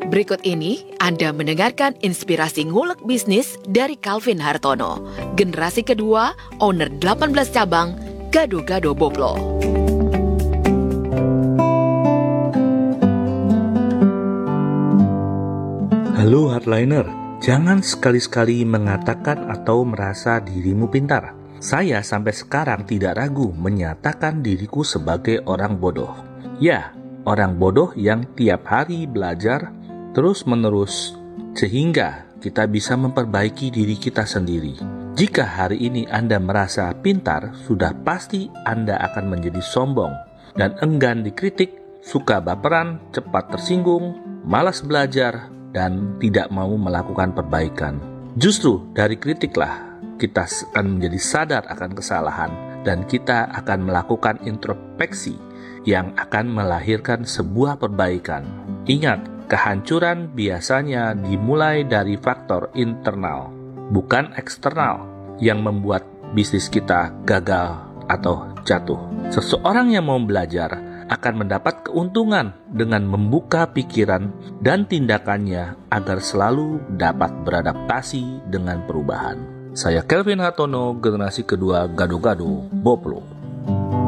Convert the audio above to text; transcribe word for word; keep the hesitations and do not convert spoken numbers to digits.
Berikut ini Anda mendengarkan inspirasi ngulek bisnis dari Calvin Hartono, generasi kedua, owner delapan belas cabang, Gado-Gado Boplo. Halo hardliner, jangan sekali-sekali mengatakan atau merasa dirimu pintar. Saya sampai sekarang tidak ragu menyatakan diriku sebagai orang bodoh. Ya, orang bodoh yang tiap hari belajar terus-menerus sehingga kita bisa memperbaiki diri kita sendiri. Jika hari ini Anda merasa pintar, sudah pasti Anda akan menjadi sombong dan enggan dikritik, suka baperan, cepat tersinggung, malas belajar, dan tidak mau melakukan perbaikan. Justru dari kritiklah kita akan menjadi sadar akan kesalahan dan kita akan melakukan introspeksi yang akan melahirkan sebuah perbaikan. Ingat, kehancuran biasanya dimulai dari faktor internal, bukan eksternal, yang membuat bisnis kita gagal atau jatuh. Seseorang yang mau belajar akan mendapat keuntungan dengan membuka pikiran dan tindakannya agar selalu dapat beradaptasi dengan perubahan. Saya Calvin Hartono, generasi kedua Gado-Gado Boplo.